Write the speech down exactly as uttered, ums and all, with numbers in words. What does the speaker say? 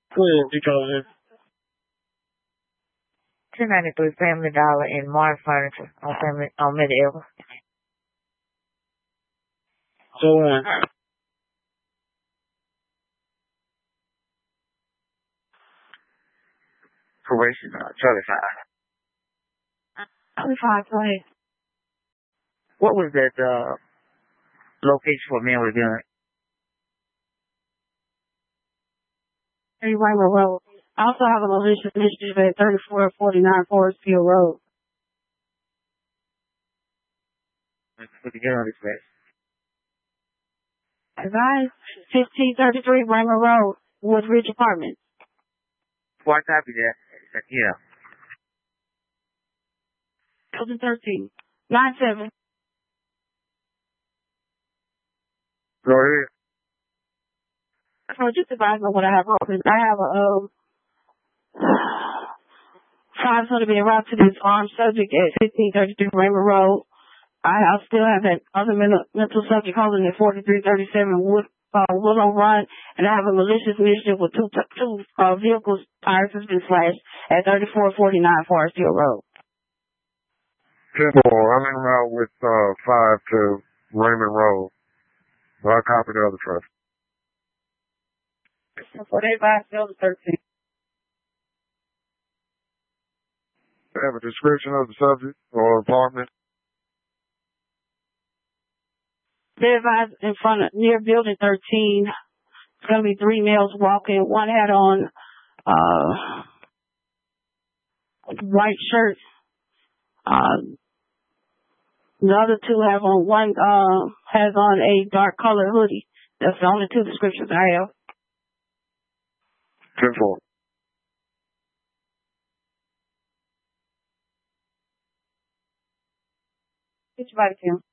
Go ahead, because two ninety-three Family Dollar in Mars Furniture on Family on Medieval. so on. Probation, uh, Charlie Five. twenty-five, go ahead. What was that uh, location for men with gun? Hey, Raymond Road. I also have a malicious mischief at thirty-four forty-nine Forest Field Road. Put the gun on his face. Advise fifteen thirty-three Raymond Road, Woodridge Apartments. Before I copy that, yeah. Building thirteen. nine seven. Go ahead. So just advise me what I have open. I have a um five going to be around to this armed subject at fifteen thirty-three Raymond Road. I, I still have that other mental, mental subject holding at forty-three thirty-seven Wood uh, Willow Run, and I have a malicious mischief with two two uh, vehicles tires has been slashed at thirty-four forty-nine Forest Hill Road. ten four, I'm in route with uh, five to Raymond Road. So I copy the other traffic. For they advise building thirteen. They have a description of the subject or apartment. They advise in front of near building thirteen. It's gonna be three males walking. One had on uh white shirt. Uh, the other two have on one uh has on a dark colored hoodie. That's the only two descriptions I have. ten four. Get your body, Kim.